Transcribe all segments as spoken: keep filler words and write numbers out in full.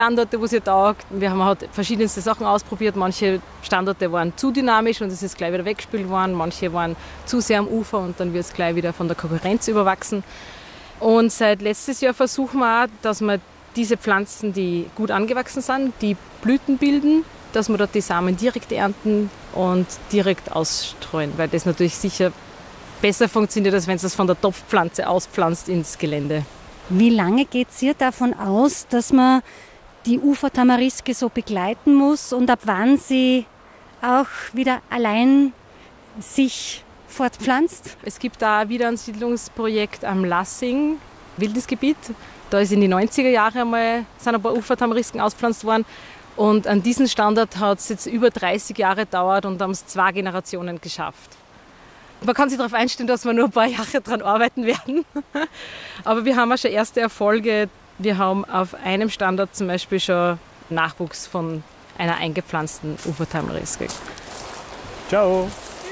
Standorte, wo es ihr taugt. Wir haben halt verschiedenste Sachen ausprobiert. Manche Standorte waren zu dynamisch und es ist gleich wieder weggespült worden. Manche waren zu sehr am Ufer und dann wird es gleich wieder von der Konkurrenz überwachsen. Und seit letztes Jahr versuchen wir auch, dass wir diese Pflanzen, die gut angewachsen sind, die Blüten bilden, dass wir dort die Samen direkt ernten und direkt ausstreuen, weil das natürlich sicher besser funktioniert, als wenn es das von der Topfpflanze auspflanzt ins Gelände. Wie lange geht ihr davon aus, dass man die Ufertamariske so begleiten muss und ab wann sie auch wieder allein sich fortpflanzt? Es gibt da wieder ein Siedlungsprojekt am Lassing, wildes Gebiet. Da ist in die neunziger Jahre einmal sind ein paar Ufertamarisken auspflanzt worden. Und an diesem Standort hat es jetzt über dreißig Jahre gedauert und haben es zwei Generationen geschafft. Man kann sich darauf einstellen, dass wir nur ein paar Jahre daran arbeiten werden. Aber wir haben auch schon erste Erfolge. Wir haben auf einem Standort zum Beispiel schon Nachwuchs von einer eingepflanzten Ufertamariske. Ciao!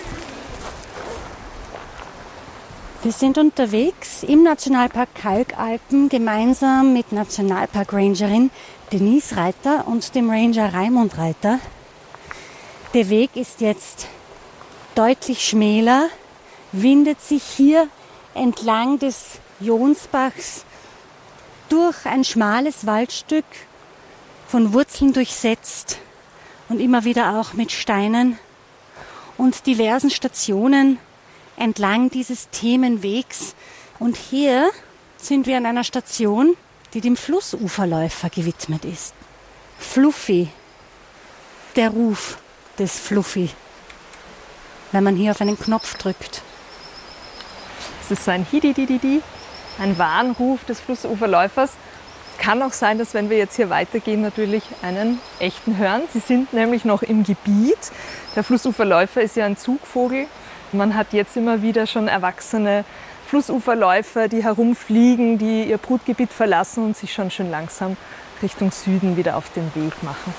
Wir sind unterwegs im Nationalpark Kalkalpen gemeinsam mit Nationalpark-Rangerin Denise Reiter und dem Ranger Raimund Reiter. Der Weg ist jetzt deutlich schmäler, windet sich hier entlang des Jonsbachs durch ein schmales Waldstück, von Wurzeln durchsetzt und immer wieder auch mit Steinen und diversen Stationen entlang dieses Themenwegs. Und hier sind wir an einer Station, die dem Flussuferläufer gewidmet ist. Fluffy, der Ruf des Fluffy, wenn man hier auf einen Knopf drückt. Es ist so ein Hididididi, ein Warnruf des Flussuferläufers. Kann auch sein, dass wenn wir jetzt hier weitergehen, natürlich einen echten hören. Sie sind nämlich noch im Gebiet. Der Flussuferläufer ist ja ein Zugvogel. Man hat jetzt immer wieder schon erwachsene Flussuferläufer, die herumfliegen, die ihr Brutgebiet verlassen und sich schon schön langsam Richtung Süden wieder auf den Weg machen.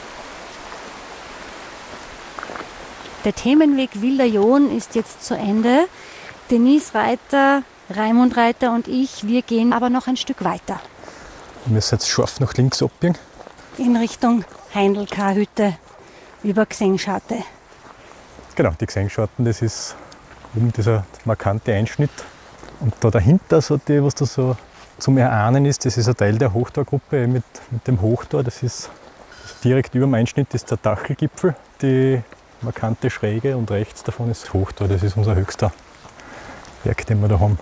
Der Themenweg Wilder Jon ist jetzt zu Ende. Denise Reiter, Raimund Reiter und ich, wir gehen aber noch ein Stück weiter. Wir müssen jetzt scharf nach links abbiegen. In Richtung Heindl-K-Hütte über Gsengscharte. Genau, die Gsengscharten, das ist oben dieser markante Einschnitt. Und da dahinter, so die, was da so zum Erahnen ist, das ist ein Teil der Hochtorgruppe mit, mit dem Hochtor. Das ist direkt über dem Einschnitt ist der Dachelgipfel, die markante Schräge, und rechts davon ist das Hochtor. Das ist unser höchster Berg, den wir da haben.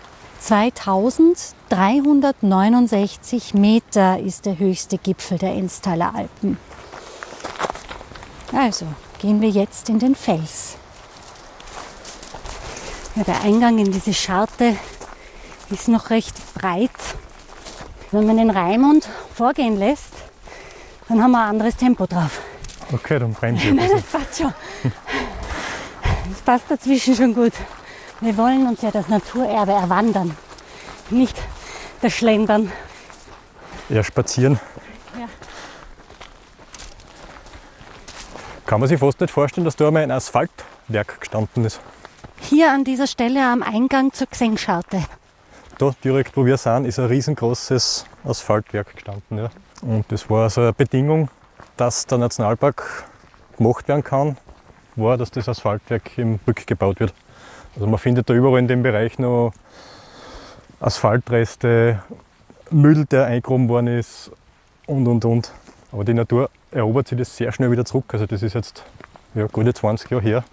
zweitausenddreihundertneunundsechzig Meter ist der höchste Gipfel der Enztaler Alpen. Also gehen wir jetzt in den Fels. Ja, der Eingang in diese Scharte ist noch recht breit. Wenn man den Raimund vorgehen lässt, dann haben wir ein anderes Tempo drauf. Okay, dann bremsen wir. Nein, das passt schon. Das passt dazwischen schon gut. Wir wollen uns ja das Naturerbe erwandern, nicht das Schlendern. Ja, spazieren. Ja. Kann man sich fast nicht vorstellen, dass da einmal ein Asphaltwerk gestanden ist. Hier an dieser Stelle am Eingang zur Gsengscharte. Da direkt, wo wir sind, ist ein riesengroßes Asphaltwerk gestanden. Ja. Und das war also eine Bedingung, dass der Nationalpark gemacht werden kann, war, dass das Asphaltwerk im rückgebaut wird. Also man findet da überall in dem Bereich noch Asphaltreste, Müll, der eingegraben worden ist und und und. Aber die Natur erobert sich das sehr schnell wieder zurück. Also das ist jetzt ja, gute zwanzig Jahre her.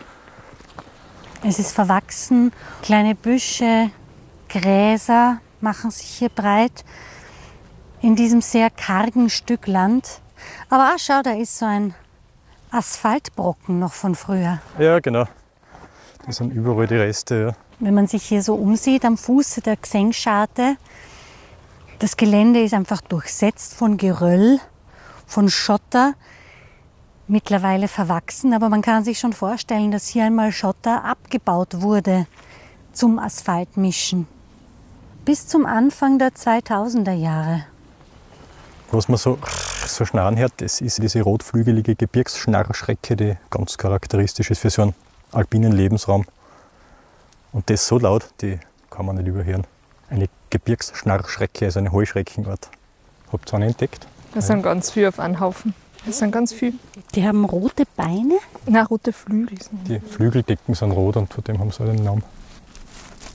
Es ist verwachsen, kleine Büsche, Gräser machen sich hier breit in diesem sehr kargen Stück Land. Aber auch schau, da ist so ein Asphaltbrocken noch von früher. Ja, genau. Das sind überall die Reste. Ja. Wenn man sich hier so umsieht am Fuße der Gsengscharte, das Gelände ist einfach durchsetzt von Geröll, von Schotter, mittlerweile verwachsen. Aber man kann sich schon vorstellen, dass hier einmal Schotter abgebaut wurde zum Asphaltmischen. Bis zum Anfang der zweitausender Jahre. Was man so, so schnarren hört, das ist diese rotflügelige Gebirgsschnarrschrecke, die ganz charakteristisch ist für so einen alpinen Lebensraum. Und das so laut, die kann man nicht überhören. Eine Gebirgsschnarrschrecke, also eine Heuschreckenart. Habt ihr eine entdeckt? Das sind ganz viele auf einen Haufen. Das sind ganz viele. Die haben rote Beine? Na, rote Flügel. Die Flügeldecken sind rot und von dem haben sie auch den Namen.